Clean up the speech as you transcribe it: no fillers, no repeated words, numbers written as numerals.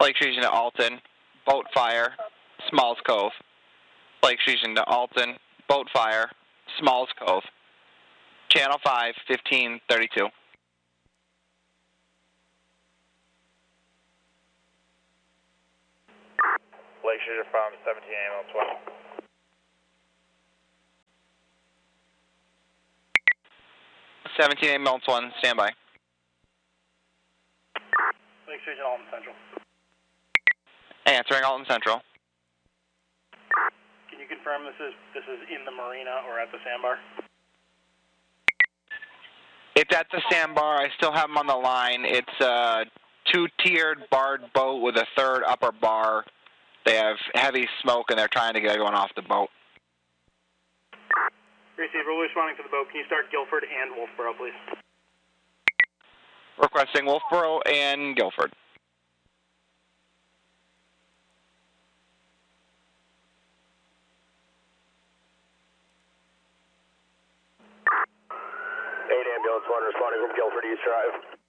Lake Region to Alton, boat fire, Smalls Cove. Lake Region to Alton, boat fire, Smalls Cove. Channel 5, 1532. Lake Region from 17 AM 12. 17 Mills 1, standby. Lake Region Alton Central. Answering Alton Central. Can you confirm this is in the marina or at the sandbar? It's at the sandbar. I still have them on the line. It's a two-tiered barred boat with a third upper bar. They have heavy smoke and they're trying to get everyone off the boat. Receiver, we're responding to the boat. Can you start Guilford and Wolfboro, please? Requesting Wolfboro and Guilford. Ambulance 1 responding from Guilford East Drive.